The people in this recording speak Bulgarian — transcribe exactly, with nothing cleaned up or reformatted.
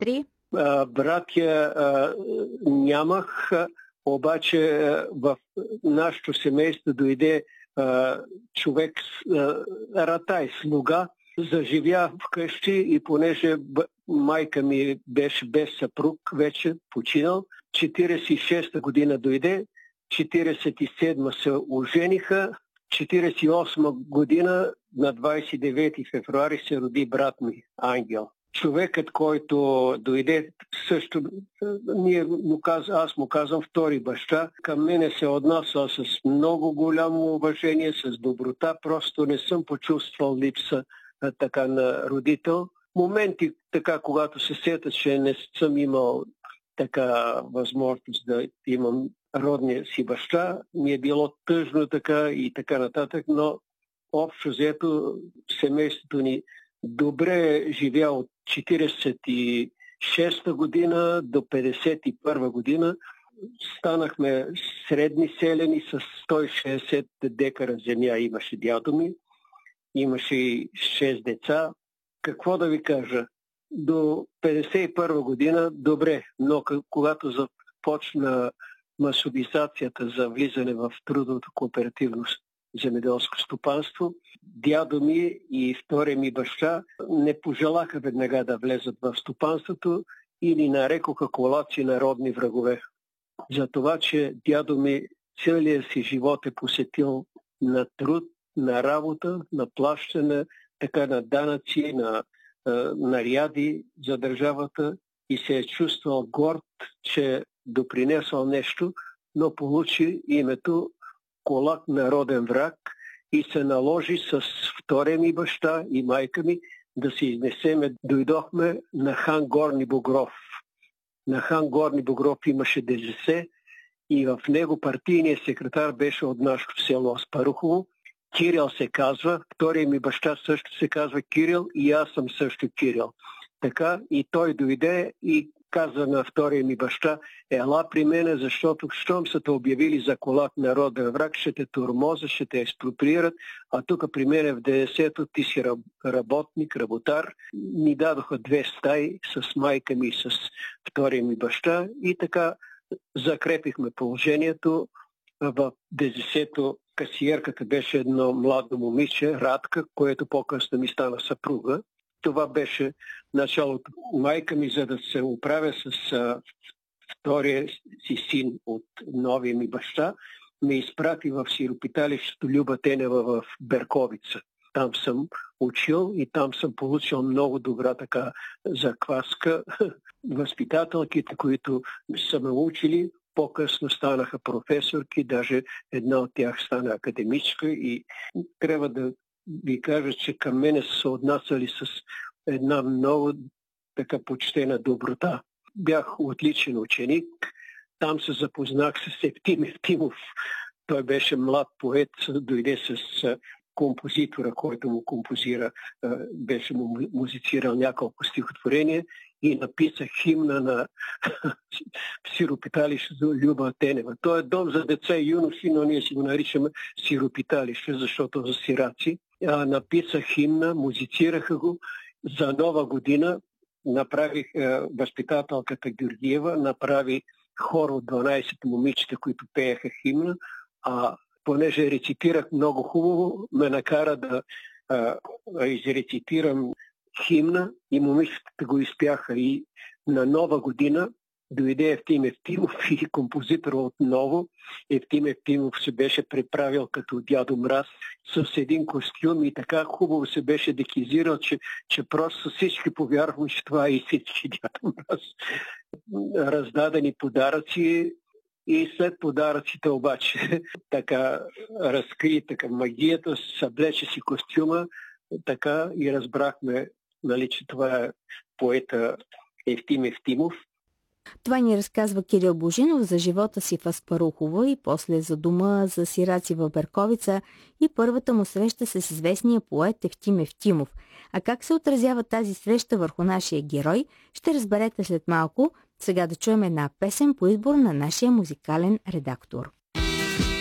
сестри? А, братя а, нямах, обаче в нашето семейство дойде а, човек, а, ратай, слуга, заживя вкъщи и понеже майка ми беше без съпруг, вече починал, четиридесет и шеста година дойде, четиридесет и седма се ожениха, четиридесет и осма година на двадесет и девети февруари се роди брат ми, Ангел. Човекът, който дойде също, ние му каз, аз му казвам втори баща, към мене се отнася с много голямо уважение, с доброта, просто не съм почувствал липса така на родител. Моменти, така, когато се сета, че не съм имал така възможност да имам родния си баща, ми е било тъжно така и така нататък, но общо взето семейството ни добре живя от четиридесет и шеста година до петдесет и първа година. Станахме средни селени с сто и шейсет декара земя имаше дядо ми. Имаше и шест деца. Какво да ви кажа? До петдесет и първа година добре, но когато започна масовизацията за влизане в трудовото кооперативно земеделско стопанство, дядо ми и втория ми баща не пожелаха веднага да влезат в стопанството и ни нарекоха колаци народни врагове. За това, че дядо ми целият си живот е посетил на труд, на работа, на плащане, така на данъци, на е, наряди за държавата и се е чувствал горд, че допринесъл нещо, но получи името колак народен враг и се наложи с втория ми баща и майка ми да се изнесеме. Дойдохме на хан Горни Богров. На хан Горни Богров имаше ДЖС и в него партийният секретар беше от нашето село Аспарухово. Кирил се казва, втория ми баща също се казва Кирил и аз съм също Кирил. Така и той дойде и каза на втория ми баща, ела при мене, защото щом са те обявили за колак народен враг, ще те тормоза, ще те експроприират, а тук при мене в деветдесето ти си работник, работар. Ми дадоха две стаи с майка ми и с втория ми баща и така закрепихме положението. В деветдесето касиерката беше едно младо момиче, Радка, което по-късно ми стана съпруга. Това беше началото. Майка ми, за да се оправя с а, втория си син от новия ми баща, ме изпрати в сиропиталището Люба Тенева в Берковица. Там съм учил и там съм получил много добра така закваска. Възпитателките, които са ме учили, по-късно станаха професорки, даже една от тях стана академичка и трябва да ви кажа, че към мене са се отнасяли с една много така почтена доброта. Бях отличен ученик. Там се запознах с Евтим Евтимов. Той беше млад поет, дойде с композитора, който му композира, беше му музицирал няколко стихотворения и написах химна на сиропиталището Люба Тенева. Той е дом за деца и юноши, но ние си го наричаме сиропиталище, защото за сираци. А, написах химна, музицираха го. За Нова година направих е, възпитателката Георгиева, направи хор от дванадесет момичета, които пееха химна, а понеже рецитирах много хубаво, ме накара да е, изрецитирам химна и момичетата го изпяха. И на Нова година дойде Евтим Евтимов и композитор отново. Евтим Евтимов се беше преправил като дядо Мраз с един костюм и така хубаво се беше декизирал, че, че просто всички повярваха, че това е и всички дядо Мраз. Раздадени подаръци и след подаръците обаче така разкри така магията, съблече си костюма така и разбрахме, нали, че това е поета Евтим Евтимов. Това ни разказва Кирил Божинов за живота си в Аспарухово и после за дома за сираци в Берковица и първата му среща с известния поет Евтим Евтимов. А как се отразява тази среща върху нашия герой, ще разберете след малко. Сега да чуем една песен по избор на нашия музикален редактор.